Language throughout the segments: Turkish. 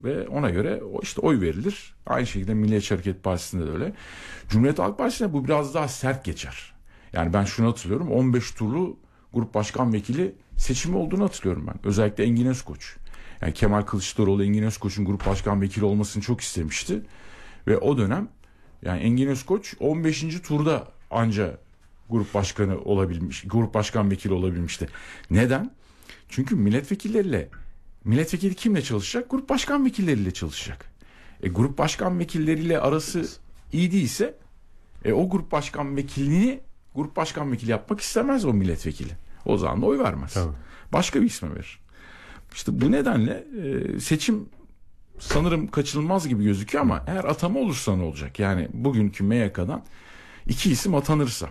ve ona göre işte oy verilir. Aynı şekilde Milliyetçi Hareket Partisi'nde de öyle. Cumhuriyet Halk Partisi'nde bu biraz daha sert geçer. Yani ben şunu hatırlıyorum, 15 turlu grup başkan vekili seçimi olduğunu hatırlıyorum ben. Özellikle Engin Özkoç. Yani Kemal Kılıçdaroğlu Engin Özkoç'un grup başkan vekili olmasını çok istemişti. Ve o dönem yani Engin Özkoç 15. turda anca grup başkan vekili olabilmişti. Neden? Çünkü milletvekili kimle çalışacak? Grup başkan vekilleriyle çalışacak. Grup başkan vekilleriyle arası iyi değilse o grup başkan vekili yapmak istemez o milletvekili. O zaman da oy vermez. Tabii. Başka bir isme verir. İşte bu nedenle seçim sanırım kaçınılmaz gibi gözüküyor ama eğer atama olursa ne olacak? Yani bugünkü MYK'dan 2 isim atanırsa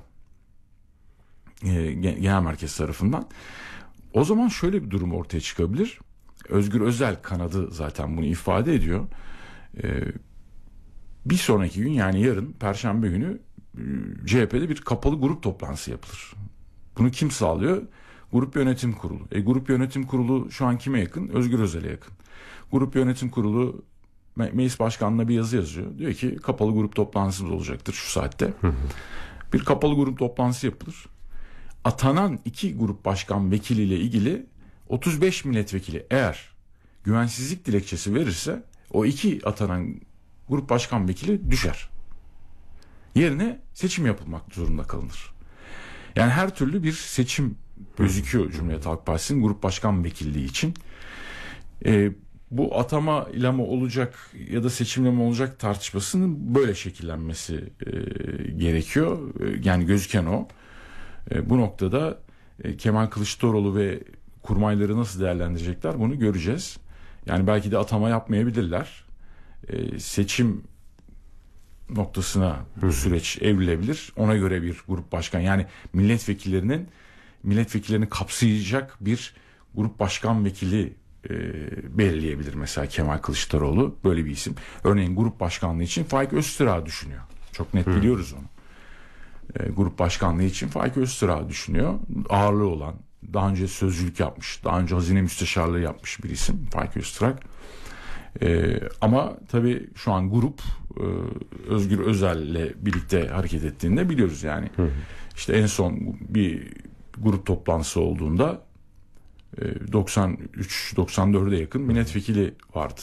genel merkez tarafından, o zaman şöyle bir durum ortaya çıkabilir. Özgür Özel kanadı zaten bunu ifade ediyor. Bir sonraki gün, yani yarın Perşembe günü CHP'de bir kapalı grup toplantısı yapılır. Bunu kim sağlıyor? Grup Yönetim Kurulu. Grup Yönetim Kurulu şu an kime yakın? Özgür Özel'e yakın. Grup Yönetim Kurulu meclis başkanlığına bir yazı yazıyor. Diyor ki kapalı grup toplantısımız olacaktır şu saatte. Bir kapalı grup toplantısı yapılır. Atanan 2 grup başkan vekiliyle ilgili 35 milletvekili eğer güvensizlik dilekçesi verirse o 2 atanan grup başkan vekili düşer. Yerine seçim yapılmak zorunda kalınır. Yani her türlü bir seçim gözüküyor Cumhuriyet Halk Partisi'nin grup başkan vekilliği için. Bu atama ile mi olacak ya da seçimle mi olacak tartışmasının böyle şekillenmesi gerekiyor. Yani gözüken o. Bu noktada Kemal Kılıçdaroğlu ve kurmayları nasıl değerlendirecekler bunu göreceğiz. Yani belki de atama yapmayabilirler. Seçim noktasına bu süreç evrilebilir. Ona göre bir grup başkan, yani milletvekillerini kapsayacak bir grup başkan vekili belirleyebilir mesela Kemal Kılıçdaroğlu, böyle bir isim. Örneğin grup başkanlığı için Faik Öztürk'ü düşünüyor. Çok net biliyoruz onu. Grup başkanlığı için Faik Öztürk'ü düşünüyor. Ağırlığı olan, daha önce sözcülük yapmış, daha önce hazine müsteşarlığı yapmış bir isim Faik Öztürk. Ama tabii şu an grup Özgür Özel'le birlikte hareket ettiğini de biliyoruz yani. İşte en son bir grup toplantısı olduğunda 93-94'e yakın milletvekili vardı.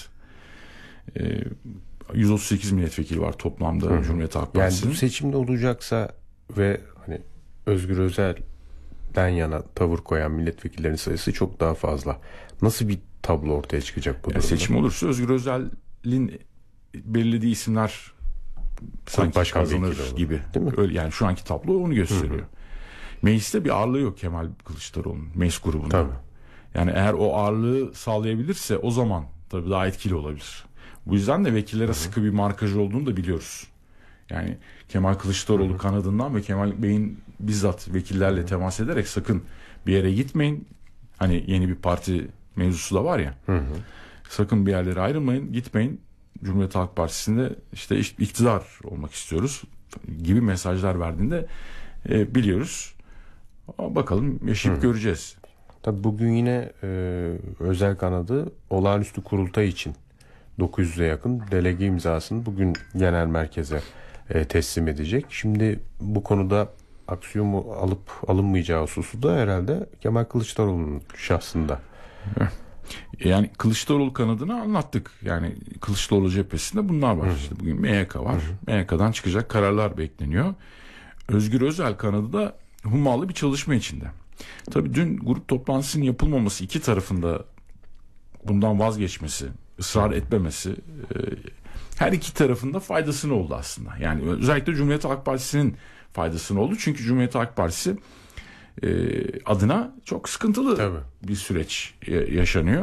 138 milletvekili var toplamda Cumhuriyet Halk Partisi'nin. Yani bu seçimde olacaksa ve hani Özgür Özel'den yana tavır koyan milletvekillerinin sayısı çok daha fazla. Nasıl bir tablo ortaya çıkacak bu durumda? Seçim olursa Özgür Özel'in belirlediği isimler sanki kazanır gibi. Öyle, yani şu anki tablo onu gösteriyor. Mecliste bir ağırlığı yok Kemal Kılıçdaroğlu'nun meclis grubunda. Tabii. Yani eğer o ağırlığı sağlayabilirse o zaman tabii daha etkili olabilir. Bu yüzden de vekillere sıkı bir markaj olduğunu da biliyoruz. Yani Kemal Kılıçdaroğlu kanadından ve Kemal Bey'in bizzat vekillerle temas ederek sakın bir yere gitmeyin. Hani yeni bir parti mevzusu da var ya. Sakın bir yerlere ayrılmayın, gitmeyin. Cumhuriyet Halk Partisi'nde işte iktidar olmak istiyoruz gibi mesajlar verdiğinde biliyoruz. Ama bakalım yaşayıp göreceğiz. Tabii bugün yine özel kanadı olağanüstü kurultay için 900'e yakın delege imzasını bugün genel merkeze teslim edecek. Şimdi bu konuda aksiyon mu alıp alınmayacağı hususu da herhalde Kemal Kılıçdaroğlu'nun şahsında. Yani Kılıçdaroğlu kanadını anlattık. Yani Kılıçdaroğlu cephesinde bunlar var. İşte bugün MYK var. MYK'dan çıkacak kararlar bekleniyor. Özgür Özel kanadı da hummalı bir çalışma içinde. Tabii dün grup toplantısının yapılmaması, iki tarafında bundan vazgeçmesi, ısrar etmemesi her iki tarafında faydasını oldu aslında. Yani özellikle Cumhuriyet Halk Partisi'nin faydasını oldu. Çünkü Cumhuriyet Halk Partisi adına çok sıkıntılı bir süreç yaşanıyor.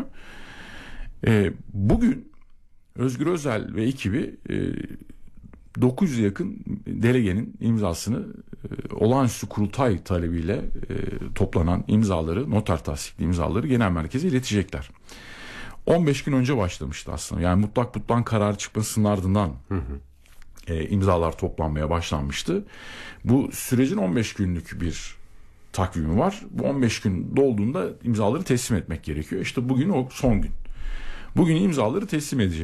Bugün Özgür Özel ve ekibi 900'e yakın delegenin imzasını olağanüstü kurultay talebiyle toplanan imzaları, noter tasdikli imzaları genel merkeze iletecekler. 15 gün önce başlamıştı aslında. Yani mutlak karar çıkmasının ardından imzalar toplanmaya başlanmıştı. Bu sürecin 15 günlük bir takvimi var. Bu 15 gün dolduğunda imzaları teslim etmek gerekiyor. İşte bugün o son gün. Bugün imzaları teslim edecek.